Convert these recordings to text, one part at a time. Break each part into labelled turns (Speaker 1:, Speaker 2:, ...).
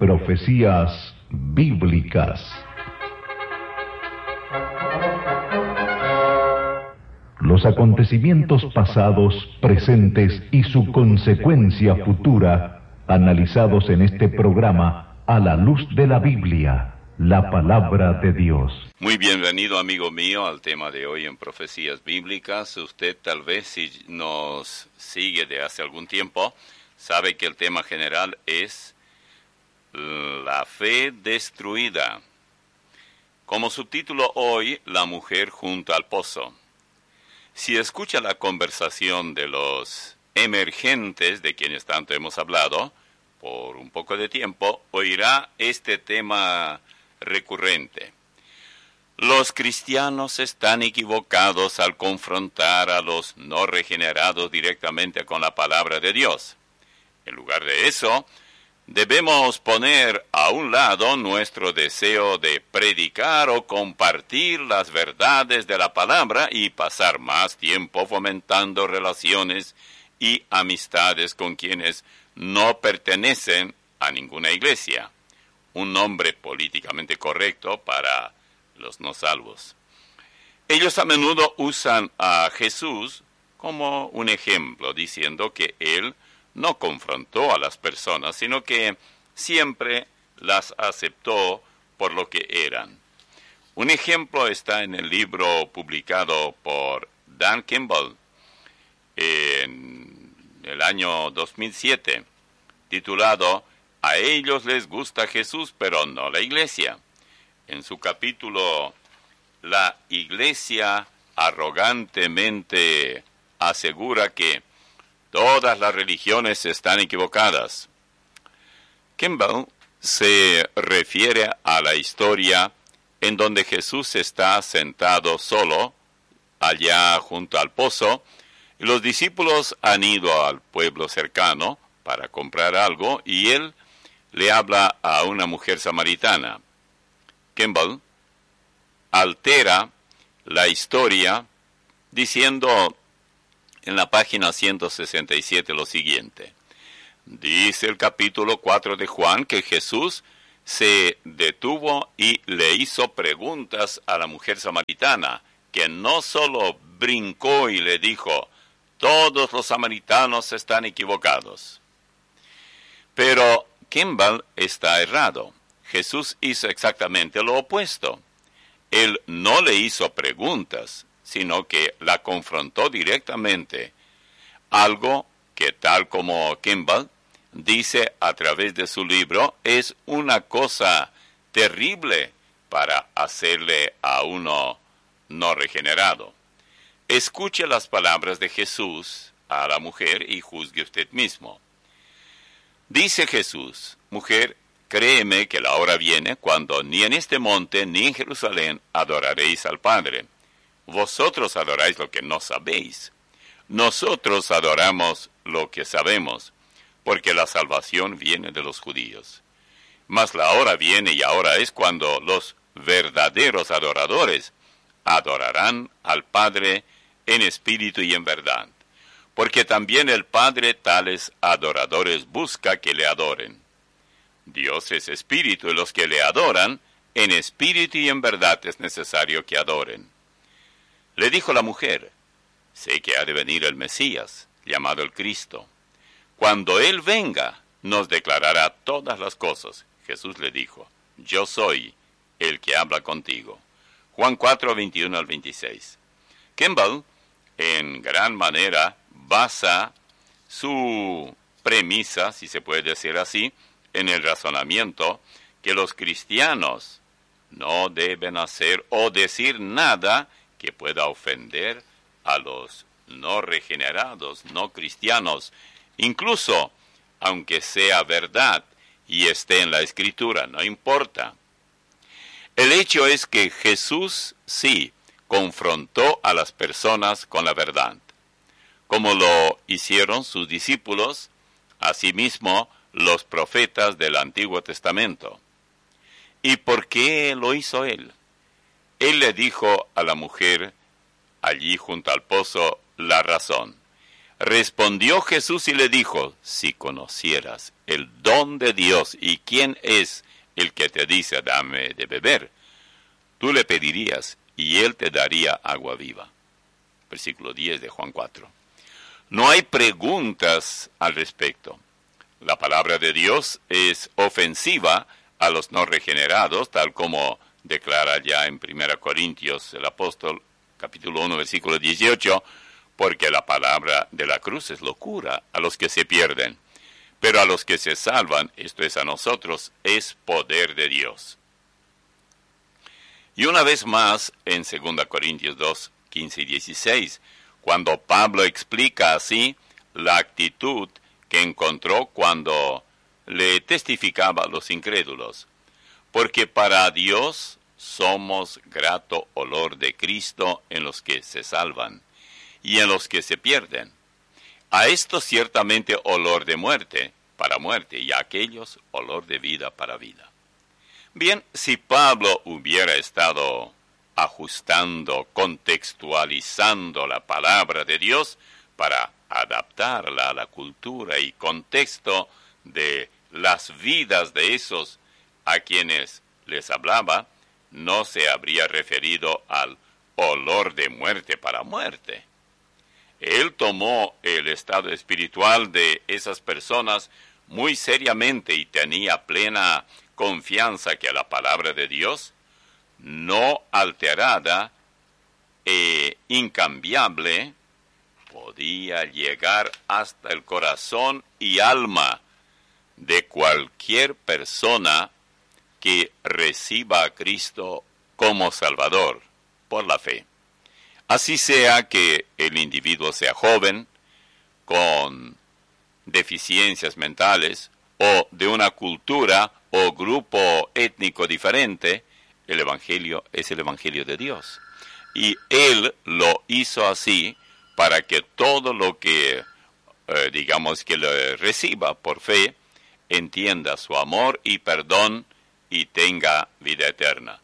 Speaker 1: Profecías bíblicas. Los acontecimientos pasados, presentes y su consecuencia futura, analizados en este programa a la luz de la Biblia, la palabra de Dios.
Speaker 2: Muy bienvenido, amigo mío, al tema de hoy en Profecías Bíblicas. Usted tal vez, si nos sigue de hace algún tiempo, sabe que el tema general es la fe destruida. Como subtítulo hoy, la mujer junto al pozo. Si escucha la conversación de los emergentes, de quienes tanto hemos hablado, por un poco de tiempo, oirá este tema recurrente. Los cristianos están equivocados al confrontar a los no regenerados directamente con la palabra de Dios. En lugar de eso, debemos poner a un lado nuestro deseo de predicar o compartir las verdades de la palabra y pasar más tiempo fomentando relaciones y amistades con quienes no pertenecen a ninguna iglesia. Un nombre políticamente correcto para los no salvos. Ellos a menudo usan a Jesús como un ejemplo, diciendo que Él no confrontó a las personas, sino que siempre las aceptó por lo que eran. Un ejemplo está en el libro publicado por Dan Kimball en el año 2007, titulado "A ellos les gusta Jesús, pero no la iglesia". En su capítulo, la iglesia arrogantemente asegura que todas las religiones están equivocadas. Kimball se refiere a la historia en donde Jesús está sentado solo, allá junto al pozo, y los discípulos han ido al pueblo cercano para comprar algo, y él le habla a una mujer samaritana. Kimball altera la historia diciendo en la página 167 lo siguiente. Dice el capítulo 4 de Juan que Jesús se detuvo y le hizo preguntas a la mujer samaritana, que no solo brincó y le dijo, todos los samaritanos están equivocados. Pero Kimball está errado. Jesús hizo exactamente lo opuesto. Él no le hizo preguntas, sino que la confrontó directamente. Algo que, tal como Kimball dice a través de su libro, es una cosa terrible para hacerle a uno no regenerado. Escuche las palabras de Jesús a la mujer y juzgue usted mismo. Dice Jesús, mujer, créeme que la hora viene cuando ni en este monte ni en Jerusalén adoraréis al Padre. Vosotros adoráis lo que no sabéis. Nosotros adoramos lo que sabemos, porque la salvación viene de los judíos. Mas la hora viene y ahora es cuando los verdaderos adoradores adorarán al Padre en espíritu y en verdad. Porque también el Padre tales adoradores busca que le adoren. Dios es espíritu y los que le adoran, en espíritu y en verdad es necesario que adoren. Le dijo la mujer, sé que ha de venir el Mesías, llamado el Cristo. Cuando Él venga, nos declarará todas las cosas. Jesús le dijo, yo soy el que habla contigo. Juan 4, 21 al 26. Kimball, en gran manera, basa su premisa, si se puede decir así, en el razonamiento que los cristianos no deben hacer o decir nada que pueda ofender a los no regenerados, no cristianos, incluso aunque sea verdad y esté en la Escritura, no importa. El hecho es que Jesús sí confrontó a las personas con la verdad, como lo hicieron sus discípulos, asimismo los profetas del Antiguo Testamento. ¿Y por qué lo hizo él? Él le dijo a la mujer allí junto al pozo la razón. Respondió Jesús y le dijo, si conocieras el don de Dios y quién es el que te dice, dame de beber, tú le pedirías y él te daría agua viva. Versículo 10 de Juan 4. No hay preguntas al respecto. La palabra de Dios es ofensiva a los no regenerados, tal como declara ya en 1 Corintios el apóstol, capítulo 1, versículo 18, porque la palabra de la cruz es locura a los que se pierden, pero a los que se salvan, esto es a nosotros, es poder de Dios. Y una vez más, en 2 Corintios 2, 15 y 16, cuando Pablo explica así la actitud que encontró cuando le testificaba a los incrédulos. Porque para Dios somos grato olor de Cristo en los que se salvan y en los que se pierden. A estos ciertamente olor de muerte para muerte y a aquellos olor de vida para vida. Bien, si Pablo hubiera estado ajustando, contextualizando la palabra de Dios para adaptarla a la cultura y contexto de las vidas de esos a quienes les hablaba, no se habría referido al olor de muerte para muerte. Él tomó el estado espiritual de esas personas muy seriamente y tenía plena confianza que la palabra de Dios, no alterada e incambiable, podía llegar hasta el corazón y alma de cualquier persona que reciba a Cristo como Salvador por la fe. Así sea que el individuo sea joven, con deficiencias mentales, o de una cultura o grupo étnico diferente, el Evangelio es el Evangelio de Dios. Y Él lo hizo así para que todo lo que, digamos, que lo reciba por fe, entienda su amor y perdón y tenga vida eterna.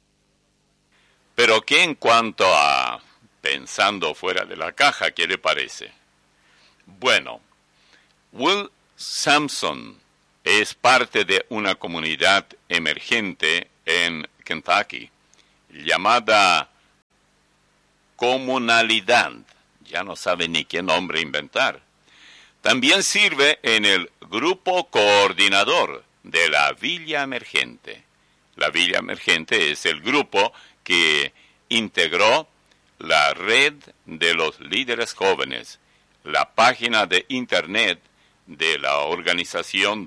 Speaker 2: Pero ¿qué en cuanto a pensando fuera de la caja, qué le parece? Bueno, Will Sampson es parte de una comunidad emergente en Kentucky llamada Comunalidad. Ya no sabe ni qué nombre inventar. También sirve en el grupo coordinador de la Villa Emergente. La Villa Emergente es el grupo que integró la red de los líderes jóvenes, la página de internet de la organización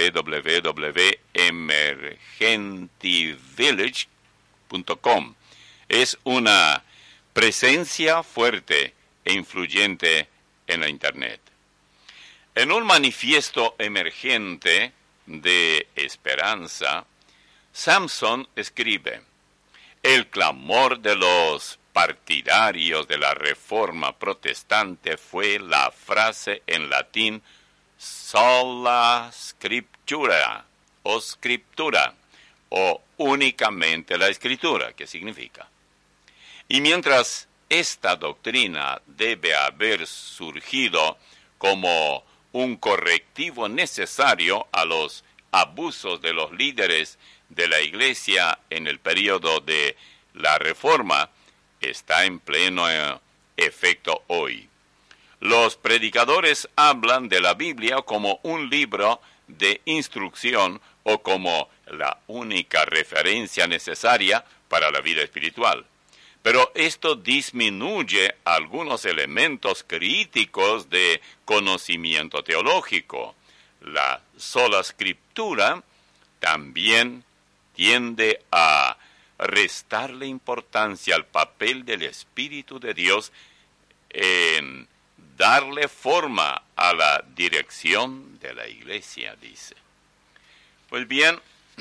Speaker 2: www.emergentivillage.com. Es una presencia fuerte e influyente en la internet. En un manifiesto emergente de esperanza, Sampson escribe: el clamor de los partidarios de la Reforma Protestante fue la frase en latín sola scriptura o scriptura, o únicamente la escritura, que significa. Y mientras esta doctrina debe haber surgido como un correctivo necesario a los abusos de los líderes de la Iglesia en el período de la Reforma, está en pleno efecto hoy. Los predicadores hablan de la Biblia como un libro de instrucción o como la única referencia necesaria para la vida espiritual. Pero esto disminuye algunos elementos críticos de conocimiento teológico. La sola escritura también tiende a restarle importancia al papel del Espíritu de Dios en darle forma a la dirección de la Iglesia, dice. Pues bien,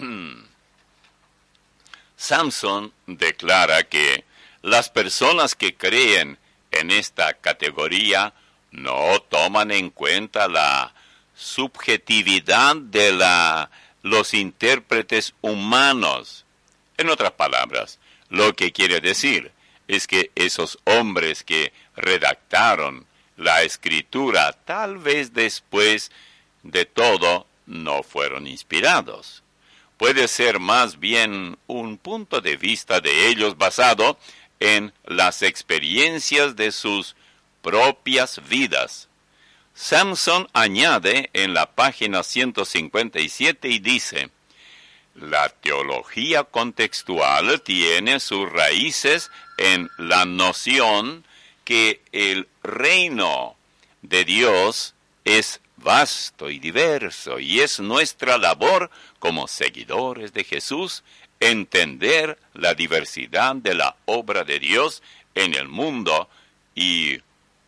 Speaker 2: Sampson declara que las personas que creen en esta categoría no toman en cuenta la subjetividad de los intérpretes humanos. En otras palabras, lo que quiere decir es que esos hombres que redactaron la Escritura, tal vez después de todo, no fueron inspirados. Puede ser más bien un punto de vista de ellos basado en las experiencias de sus propias vidas. Samson añade en la página 157 y dice: la teología contextual tiene sus raíces en la noción que el reino de Dios es vasto y diverso, y es nuestra labor como seguidores de Jesús entender la diversidad de la obra de Dios en el mundo y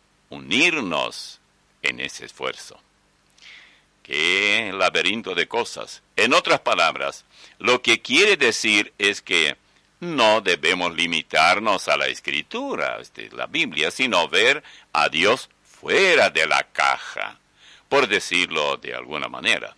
Speaker 2: unirnos en ese esfuerzo. ¡Qué laberinto de cosas! En otras palabras, lo que quiere decir es que no debemos limitarnos a la Escritura, la Biblia, sino ver a Dios fuera de la caja, por decirlo de alguna manera.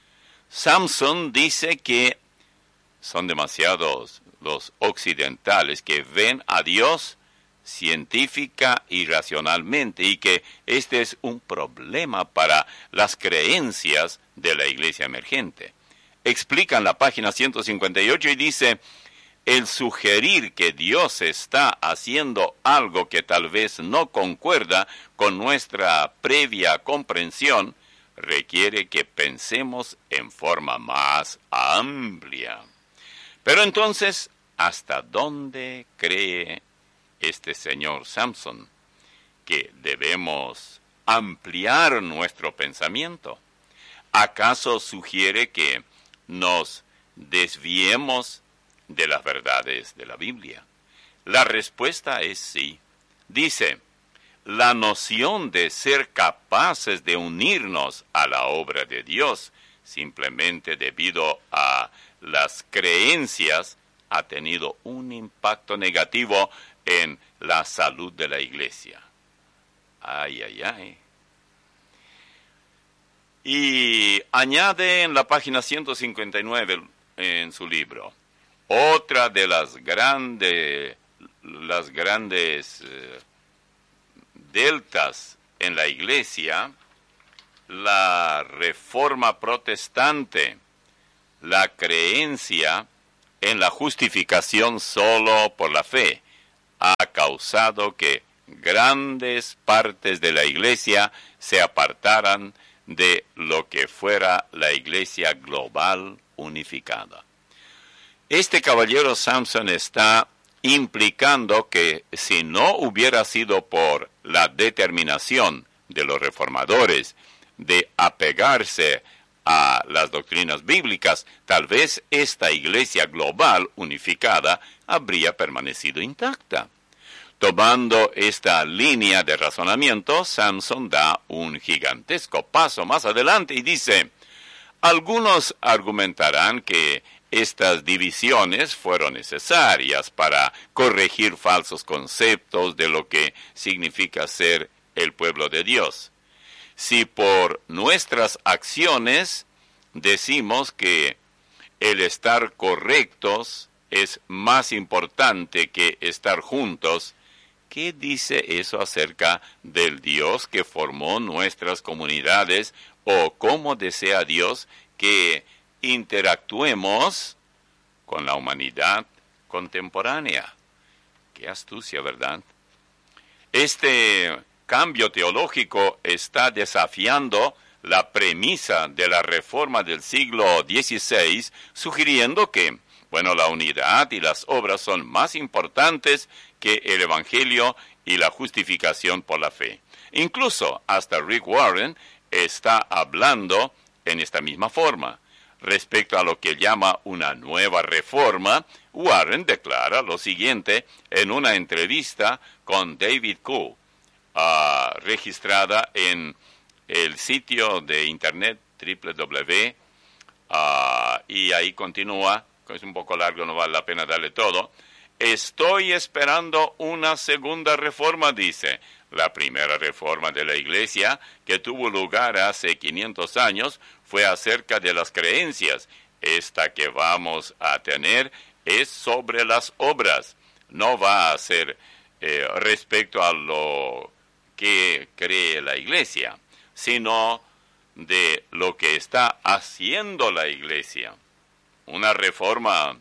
Speaker 2: Samson dice que son demasiados los occidentales que ven a Dios científica y racionalmente, y que este es un problema para las creencias de la iglesia emergente. Explica en la página 158 y dice: el sugerir que Dios está haciendo algo que tal vez no concuerda con nuestra previa comprensión requiere que pensemos en forma más amplia. Pero entonces, ¿hasta dónde cree este señor Samson que debemos ampliar nuestro pensamiento? ¿Acaso sugiere que nos desviemos de las verdades de la Biblia? La respuesta es sí. Dice: la noción de ser capaces de unirnos a la obra de Dios simplemente debido a las creencias ha tenido un impacto negativo en la salud de la iglesia. Ay, ay, ay. Y añade en la página 159 en su libro: otra de las grandes deltas en la iglesia, la reforma protestante, la creencia en la justificación solo por la fe, ha causado que grandes partes de la iglesia se apartaran de lo que fuera la iglesia global unificada. Este caballero Samson está implicando que si no hubiera sido por la determinación de los reformadores de apegarse a las doctrinas bíblicas, tal vez esta iglesia global unificada habría permanecido intacta. Tomando esta línea de razonamiento, Samson da un gigantesco paso más adelante y dice: algunos argumentarán que estas divisiones fueron necesarias para corregir falsos conceptos de lo que significa ser el pueblo de Dios. Si por nuestras acciones decimos que el estar correctos es más importante que estar juntos, ¿qué dice eso acerca del Dios que formó nuestras comunidades, o cómo desea Dios que interactuemos con la humanidad contemporánea? Qué astucia, ¿verdad? Este cambio teológico está desafiando la premisa de la reforma del siglo XVI, sugiriendo que, la unidad y las obras son más importantes que el Evangelio y la justificación por la fe. Incluso hasta Rick Warren está hablando en esta misma forma. Respecto a lo que llama una nueva reforma, Warren declara lo siguiente en una entrevista con David Coe, registrada en el sitio de internet www, y ahí continúa, es un poco largo, no vale la pena darle todo. Estoy esperando una segunda reforma, dice. La primera reforma de la iglesia, que tuvo lugar hace 500 años, fue acerca de las creencias. Esta que vamos a tener es sobre las obras. No va a ser respecto a lo que cree la Iglesia, sino de lo que está haciendo la Iglesia. Una reforma,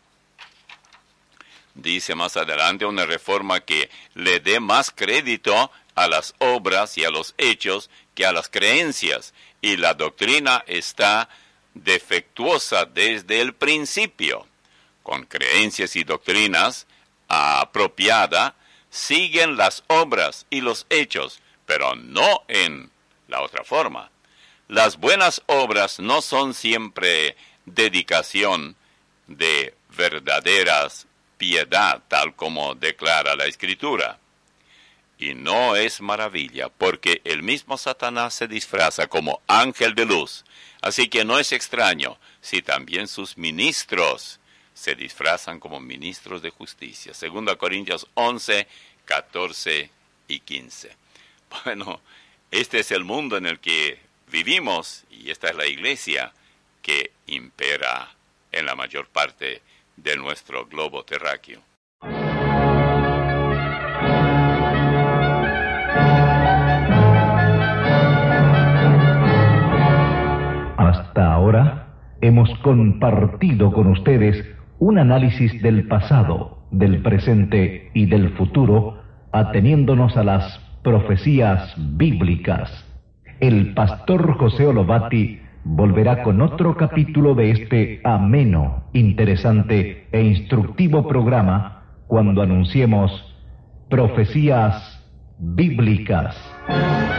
Speaker 2: dice más adelante, una reforma que le dé más crédito a las obras y a los hechos que a las creencias. Y la doctrina está defectuosa desde el principio. Con creencias y doctrinas apropiadas siguen las obras y los hechos, pero no en la otra forma. Las buenas obras no son siempre dedicación de verdaderas piedad, tal como declara la Escritura. Y no es maravilla, porque el mismo Satanás se disfraza como ángel de luz. Así que no es extraño si también sus ministros se disfrazan como ministros de justicia. 2 Corintios 11, 14 y 15. Bueno, este es el mundo en el que vivimos y esta es la iglesia que impera en la mayor parte de nuestro globo terráqueo.
Speaker 1: Hasta ahora hemos compartido con ustedes un análisis del pasado, del presente y del futuro, ateniéndonos a las profecías bíblicas. El pastor José Olobati volverá con otro capítulo de este ameno, interesante e instructivo programa cuando anunciemos Profecías Bíblicas.